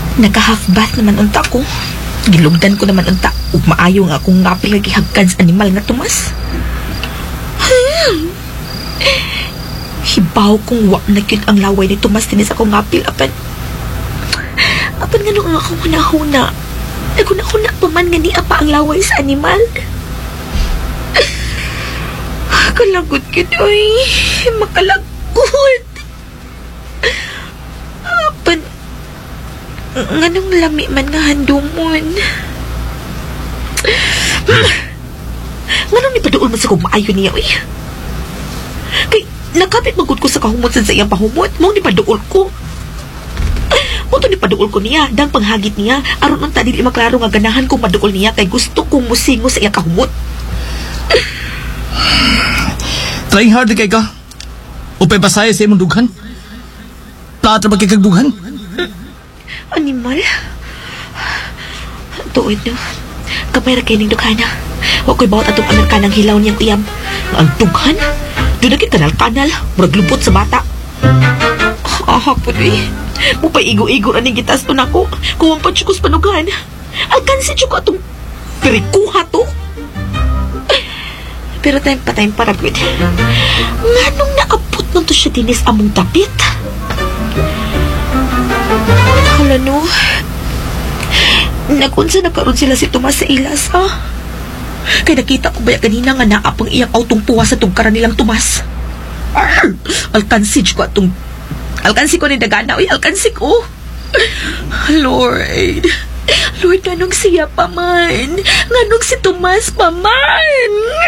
Naka-half bath naman unta ko. Gilugdan ko naman unta ug maayo nga akong ngapil nga gihagkan sa animal nga tumas. Hibaw kong wa na cute ang laway ni Tomas din sa akong ngapil apan nga nung akong hunahuna. Naguna-huna pa man nga ni apa ang laway sa animal. Kalagot kid, oy. Makalagot. Apan nga nung lami man nga handumon. Nga nung nipaduol man sa kong maayo niya, oy. Kay nakapit magod ko sa kahumot sa iyang pahumot. Mong nipaduol ko. Moto nipaduol ko niya, dang panghagit niya, aron unta dili maklaro nga ganahan kong maduol niya kay gusto kong musingo sa iyang kahumot. Trying hard kay ka. Upay pasaya sa imong dughan. Plata ba kay kagdughan? Animal? Tuod no. Kamay ra kay ning dughana. Wa ko'y bawat atong anak kanang hilaw niyang uyab. Ang dughan? Doon na kay kanal-kanal, murag lupot sa bata. Hapon eh. Mupay igo-igo na ning gitas to nako. Kuwang pa chukos panugan. Alkansi chuko atong perikuha to. Pero time para good. Nga nung naabot nung to siya dinis among tapit. Hala no. Nakunsa nagkaroon sila si Tomas sa ilas ha. Kaya nakita ko ba kanina nga naapang iyang autong puwa sa tungkaran nilang Tomas. Alkansi ko atong alkansi ko ni dagana. Uy, alkansi ko. Lord, nganong siya pa man. Nganong si Tomas pa man.